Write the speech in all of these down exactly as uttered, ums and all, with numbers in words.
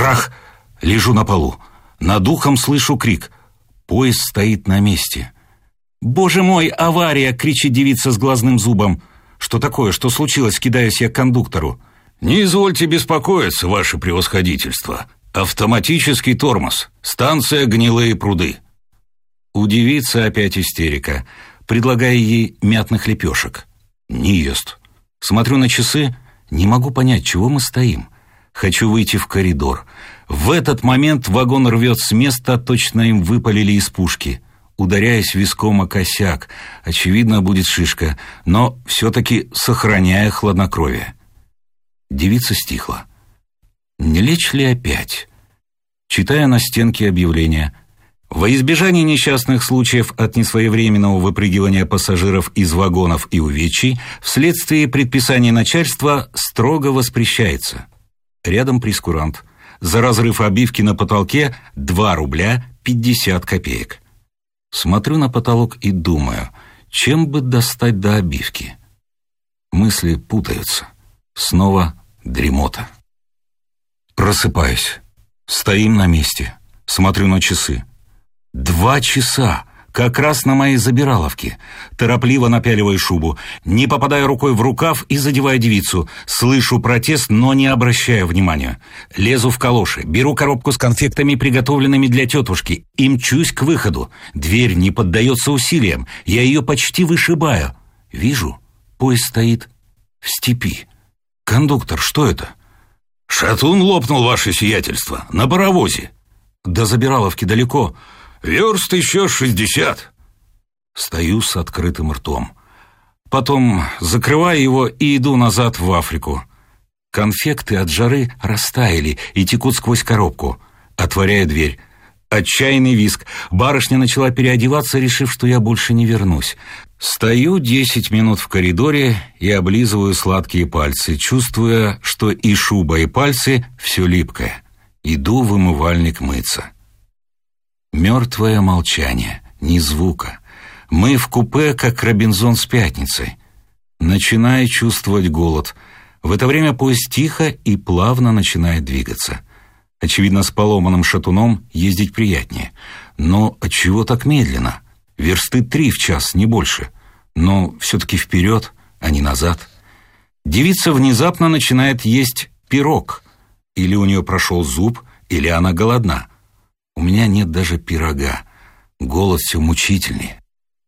Трах! Лежу на полу. Над ухом слышу крик. Поезд стоит на месте. «Боже мой, авария!» — кричит девица с глазным зубом. «Что такое? Что случилось?» — кидаюсь я к кондуктору. «Не извольте беспокоиться, ваше превосходительство. Автоматический тормоз. Станция «Гнилые пруды». У девицы опять истерика. Предлагаю ей мятных лепешек. Не ест. Смотрю на часы. Не могу понять, чего мы стоим. Хочу выйти в коридор. В этот момент вагон рвет с места, точно им выпалили из пушки. Ударяясь виском о косяк. Очевидно, будет шишка, но все-таки сохраняя хладнокровие. Девица стихла. Не лечь ли опять? Читая на стенке объявление. Во избежание несчастных случаев от несвоевременного выпрыгивания пассажиров из вагонов и увечий, вследствие предписания начальства строго воспрещается. Рядом прейскурант. За разрыв обивки на потолке два рубля пятьдесят копеек. Смотрю на потолок и думаю, чем бы достать до обивки. Мысли путаются. Снова дремота. Просыпаюсь. Стоим на месте. Смотрю на часы. Два часа. Как раз на моей забираловке. Торопливо напяливаю шубу. Не попадая рукой в рукав и задевая девицу. Слышу протест, но не обращаю внимания. Лезу в калоши. Беру коробку с конфектами, приготовленными для тетушки. И мчусь к выходу. Дверь не поддается усилиям. Я ее почти вышибаю. Вижу, поезд стоит в степи. «Кондуктор, что это?» «Шатун лопнул, ваше сиятельство, на паровозе». «До забираловки далеко?» «Верст еще шестьдесят». Стою с открытым ртом. Потом закрываю его и иду назад в Африку. Конфекты от жары растаяли и текут сквозь коробку. Отворяю дверь. Отчаянный визг. Барышня начала переодеваться, решив, что я больше не вернусь. Стою десять минут в коридоре и облизываю сладкие пальцы, чувствуя, что и шуба, и пальцы все липкое. Иду в умывальник мыться. Мертвое молчание, ни звука. Мы в купе, как Робинзон с пятницей. Начинаю чувствовать голод. В это время поезд тихо и плавно начинает двигаться. Очевидно, с поломанным шатуном ездить приятнее. Но отчего так медленно? Версты три в час, не больше. Но все-таки вперед, а не назад. Девица внезапно начинает есть пирог. Или у нее прошел зуб, или она голодна. У меня нет даже пирога. Голод все мучительнее.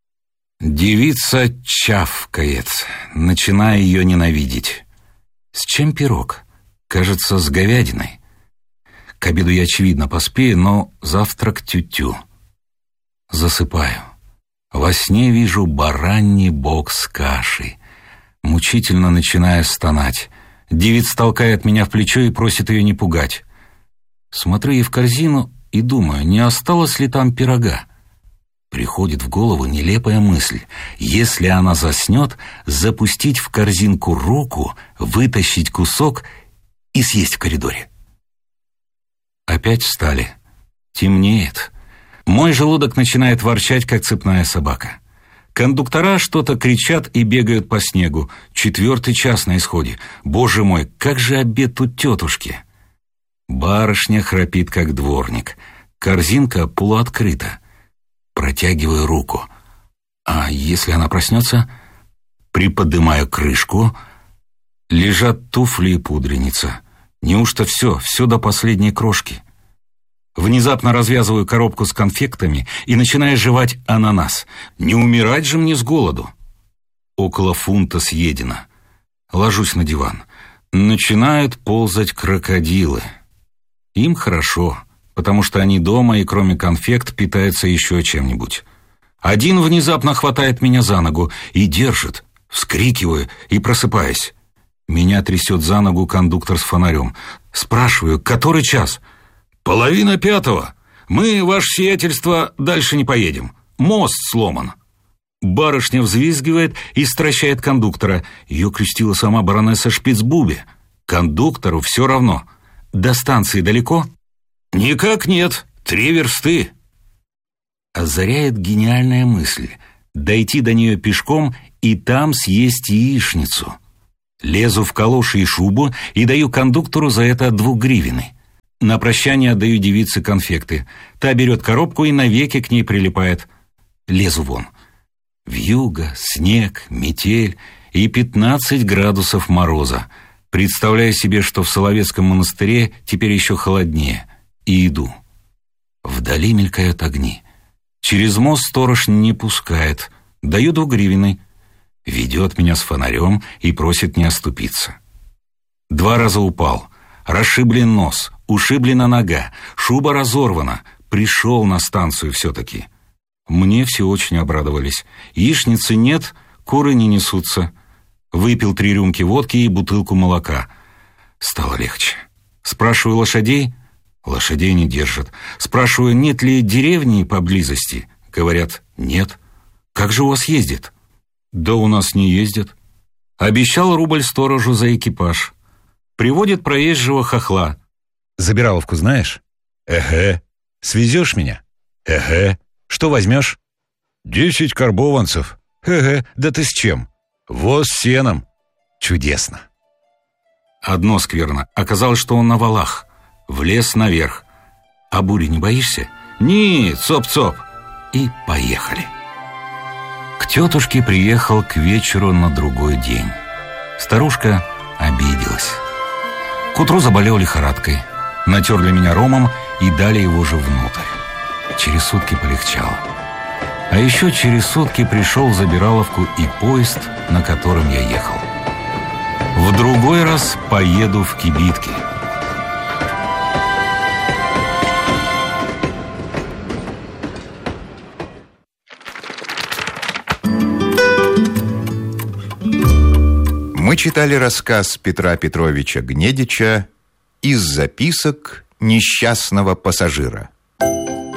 Девица чавкает, начиная ее ненавидеть. С чем пирог? Кажется, с говядиной. К обеду я, очевидно, поспею, но завтрак тю-тю. Засыпаю. Во сне вижу бараний бок с кашей. Мучительно начинаю стонать. Девица толкает меня в плечо и просит ее не пугать. Смотрю ей в корзину и думаю, не осталось ли там пирога. Приходит в голову нелепая мысль. Если она заснет, запустить в корзинку руку, вытащить кусок и съесть в коридоре. Опять встали. Темнеет. Мой желудок начинает ворчать, как цепная собака. Кондуктора что-то кричат и бегают по снегу. Четвертый час на исходе. Боже мой, как же обед у тетушки. Барышня храпит, как дворник. Корзинка полуоткрыта. Протягиваю руку. А если она проснется? Приподнимаю крышку. Лежат туфли и пудреница. Неужто все, все до последней крошки? Внезапно развязываю коробку с конфектами и начинаю жевать ананас. Не умирать же мне с голоду. Около фунта съедено. Ложусь на диван. Начинают ползать крокодилы. Им хорошо, потому что они дома и кроме конфект питаются еще чем-нибудь. Один внезапно хватает меня за ногу и держит. Вскрикиваю и просыпаюсь. Меня трясет за ногу кондуктор с фонарем. Спрашиваю, который час? «Половина пятого. Мы, ваше сиятельство, дальше не поедем. Мост сломан». Барышня взвизгивает и стращает кондуктора. Ее крестила сама баронесса Шпицбубе. Кондуктору все равно. До станции далеко? «Никак нет. Три версты». Озаряет гениальная мысль. Дойти до нее пешком и там съесть яичницу. Лезу в калоши и шубу и даю кондуктору за это двугривенный. На прощание отдаю девице конфекты. Та берет коробку и навеки к ней прилипает. Лезу вон. Вьюга, снег, метель и пятнадцать градусов мороза. Представляю себе, что в Соловецком монастыре теперь еще холоднее. И иду. Вдали мелькают огни. Через мост сторож не пускает. Даю двугривенный. Ведет меня с фонарем и просит не оступиться. Два раза упал. Расшиблен нос, ушиблена нога, шуба разорвана. Пришел на станцию все-таки. Мне все очень обрадовались. Яичницы нет, куры не несутся. Выпил три рюмки водки и бутылку молока. Стало легче. Спрашиваю лошадей. Лошадей не держат. Спрашиваю, нет ли деревни поблизости. Говорят, нет. Как же у вас ездит? Да у нас не ездят. Обещал рубль сторожу за экипаж. Приводит проезжего хохла. Забираловку знаешь? Эге. Свезешь меня? Эге. Что возьмешь? Десять карбованцев. Эге. Да ты с чем? Воз с сеном. Чудесно. Одно скверно. Оказалось, что он на валах. Влез наверх. А бури не боишься? Нет, цоп-цоп. И поехали. К тетушке приехал к вечеру на другой день. Старушка обиделась. К утру заболел лихорадкой. Натерли меня ромом и дали его же внутрь. Через сутки полегчало. А еще через сутки пришел в Забираловку и поезд, на котором я ехал. В другой раз поеду в кибитки. Мы читали рассказ Петра Петровича Гнедича «Из записок несчастного пассажира».